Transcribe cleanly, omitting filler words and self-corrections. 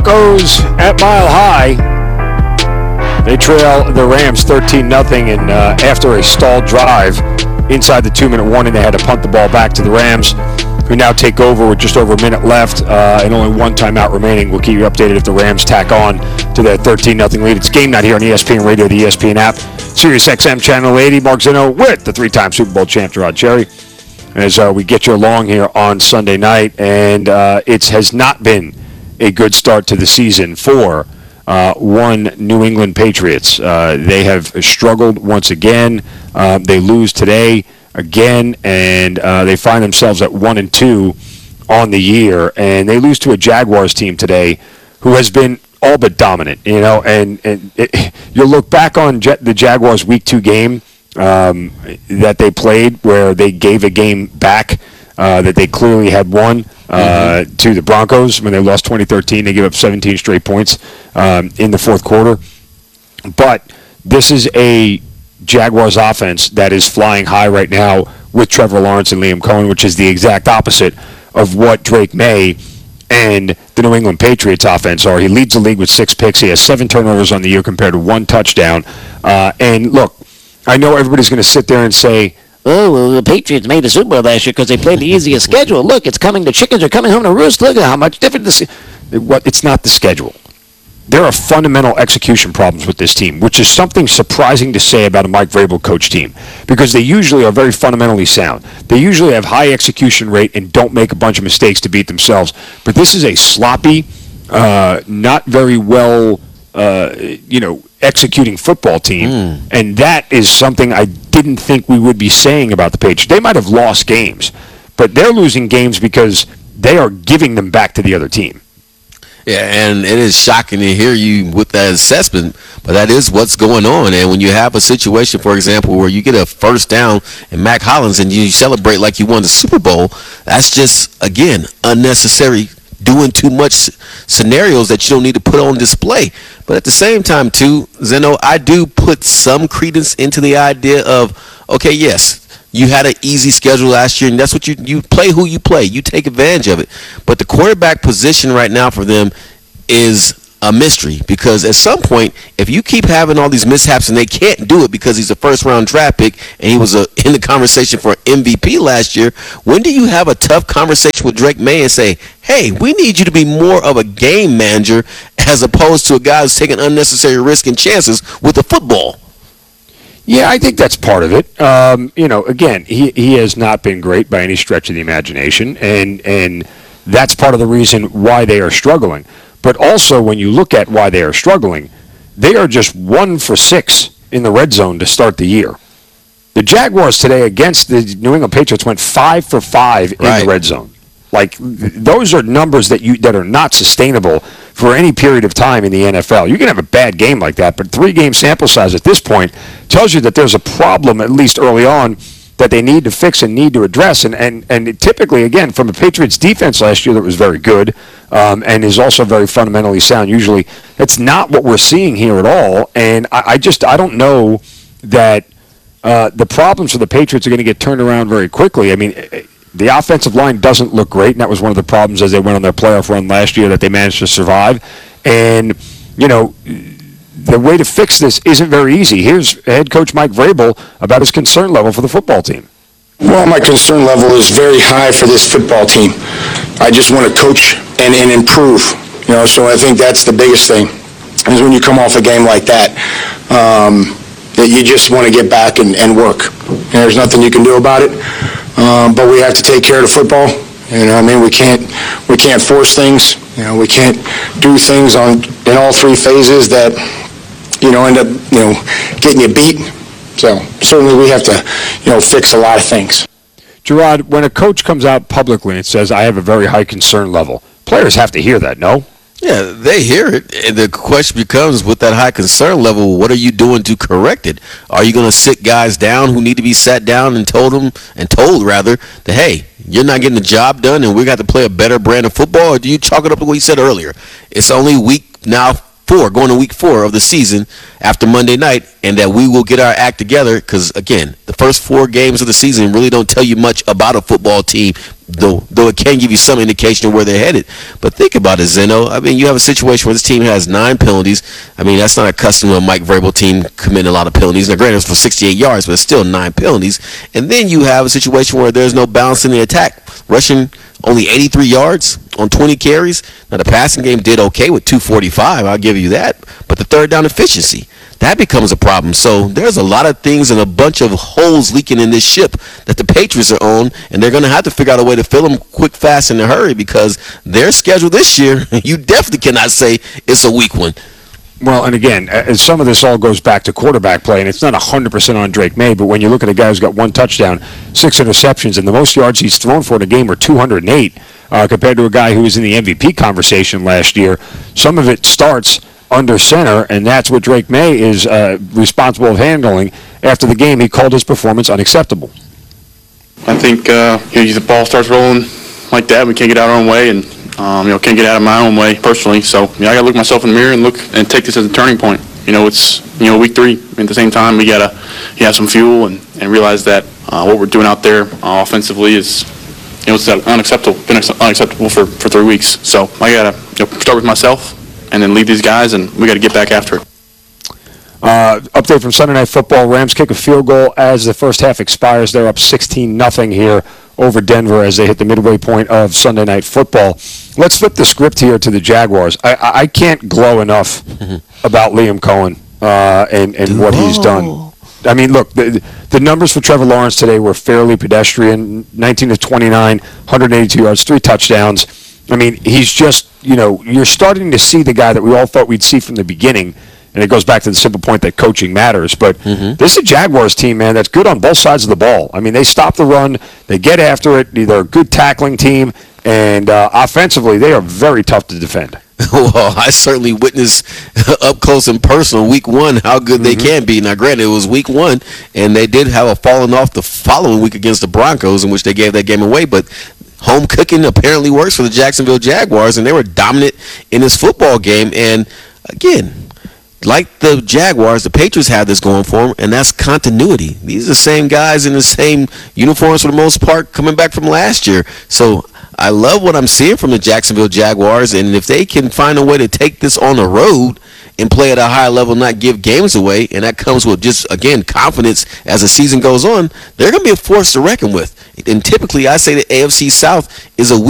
Broncos at Mile High. They trail the Rams 13-0, and after a stalled drive inside the 2-minute warning, they had to punt the ball back to the Rams, who now take over with just over a minute left and only one timeout remaining. We'll keep you updated if the Rams tack on to their 13-0 lead. It's Game Night here on ESPN Radio, the ESPN app, Sirius XM Channel 80. Mark Zinno with the three-time Super Bowl champ, Gerard Cherry, as we get you along here on Sunday night. And it has not been a good start to the season for one New England Patriots. They have struggled once again. They lose today again, and they find themselves at 1-2 on the year. And they lose to a Jaguars team today who has been all but dominant. You know, and you'll look back on the Jaguars Week 2 game that they played, where they gave a game back that they clearly had won to the Broncos when they lost 2013. They gave up 17 straight points in the fourth quarter. But this is a Jaguars offense that is flying high right now with Trevor Lawrence and Liam Cohen, which is the exact opposite of what Drake May and the New England Patriots offense are. He leads the league with 6 picks. He has 7 turnovers on the year compared to 1 touchdown. And look, I know everybody's going to sit there and say, oh, well, the Patriots made the Super Bowl last year because they played the easiest schedule. Look, it's coming. The chickens are coming home to roost. Look at how much different this is. It's not the schedule. There are fundamental execution problems with this team, which is something surprising to say about a Mike Vrabel coach team, because they usually are very fundamentally sound. They usually have high execution rate and don't make a bunch of mistakes to beat themselves. But this is a sloppy, not very well, executing football team, and that is something I didn't think we would be saying about the Patriots. They might have lost games, but they're losing games because they are giving them back to the other team. Yeah, and it is shocking to hear you with that assessment, but that is what's going on. And when you have a situation, for example, where you get a first down in Mac Hollins and you celebrate like you won the Super Bowl, that's just, again, unnecessary, doing too much scenarios that you don't need to put on display. But at the same time, too, Zeno, I do put some credence into the idea of, okay, yes, you had an easy schedule last year, and that's what you play who you play. You take advantage of it. But the quarterback position right now for them is a mystery, because at some point, if you keep having all these mishaps and they can't do it because he's a first-round draft pick and he was in the conversation for MVP last year, when do you have a tough conversation with Drake May and say, hey, we need you to be more of a game manager as opposed to a guy who's taking unnecessary risks and chances with the football? Yeah, I think that's part of it. Again, he has not been great by any stretch of the imagination, and that's part of the reason why they are struggling. But also, when you look at why they are struggling, they are just 1 for 6 in the red zone to start the year. The Jaguars today against the New England Patriots went 5 for 5 in the red zone. Like, those are numbers that are not sustainable for any period of time in the NFL. You can have a bad game like that, but 3-game sample size at this point tells you that there's a problem, at least early on, that they need to fix and need to address. And typically, again, from a Patriots defense last year that was very good and is also very fundamentally sound, usually that's not what we're seeing here at all. And I don't know that the problems for the Patriots are going to get turned around very quickly. I mean, the offensive line doesn't look great, and that was one of the problems as they went on their playoff run last year that they managed to survive. And, the way to fix this isn't very easy. Here's head coach Mike Vrabel about his concern level for the football team. Well, my concern level is very high for this football team. I just want to coach and improve, so I think that's the biggest thing, is when you come off a game like that, that you just want to get back and work. And there's nothing you can do about it. But we have to take care of the football. We can't force things. We can't do things in all 3 phases that, end up, getting you beat. So certainly we have to, fix a lot of things. Gerard, when a coach comes out publicly and says, I have a very high concern level, players have to hear that, no? Yeah, they hear it. And the question becomes, with that high concern level, what are you doing to correct it? Are you going to sit guys down who need to be sat down and told that, hey, you're not getting the job done and we got to play a better brand of football? Or do you chalk it up to what you said earlier? It's only going to week 4 of the season after Monday night, and that we will get our act together, because, again, the first 4 games of the season really don't tell you much about a football team though it can give you some indication of where they're headed. But think about it, Zeno. I mean, you have a situation where this team has 9 penalties. I mean, that's not a custom of a Mike Vrabel team committing a lot of penalties. Now, granted, it's for 68 yards, but it's still 9 penalties. And then you have a situation where there's no balance in the attack. Rushing only 83 yards on 20 carries. Now, the passing game did okay with 245. I'll give you that. But the third down efficiency, that becomes a problem. So there's a lot of things and a bunch of holes leaking in this ship that the Patriots are on, and they're going to have to figure out a way to fill them quick, fast, in a hurry, because their schedule this year, you definitely cannot say it's a weak one. Well, and again, some of this all goes back to quarterback play, and it's not 100% on Drake May, but when you look at a guy who's got 1 touchdown, 6 interceptions, and the most yards he's thrown for in a game are 208, compared to a guy who was in the MVP conversation last year, some of it starts under center, and that's what Drake May is responsible of handling. After the game, he called his performance unacceptable. I think the ball starts rolling like that, we can't get out our own way, and can't get out of my own way personally. So I got to look myself in the mirror and look and take this as a turning point. It's week 3. At the same time, we got to have some fuel and realize that what we're doing out there offensively is it's unacceptable. Been unacceptable for 3 weeks. So I got to start with myself and then lead these guys, and we got to get back after it. Update from Sunday Night Football. Rams kick a field goal as the first half expires. They're up 16-0 here over Denver as they hit the midway point of Sunday Night Football. Let's flip the script here to the Jaguars. I can't glow enough about Liam Cohen and what he's done. I mean, look, the numbers for Trevor Lawrence today were fairly pedestrian. 19 of 29, 182 yards, 3 touchdowns. I mean, he's just, you're starting to see the guy that we all thought we'd see from the beginning. And it goes back to the simple point that coaching matters. But this is a Jaguars team, man, that's good on both sides of the ball. I mean, they stop the run. They get after it. They're a good tackling team. And offensively, they are very tough to defend. Well, I certainly witnessed up close and personal week 1 how good they can be. Now, granted, it was week 1, and they did have a falling off the following week against the Broncos in which they gave that game away. But home cooking apparently works for the Jacksonville Jaguars, and they were dominant in this football game. And, again, like the Jaguars, the Patriots have this going for them, and that's continuity. These are the same guys in the same uniforms for the most part coming back from last year. So I love what I'm seeing from the Jacksonville Jaguars, and if they can find a way to take this on the road and play at a high level, not give games away, and that comes with just, again, confidence as the season goes on, they're going to be a force to reckon with. And typically I say the AFC South is a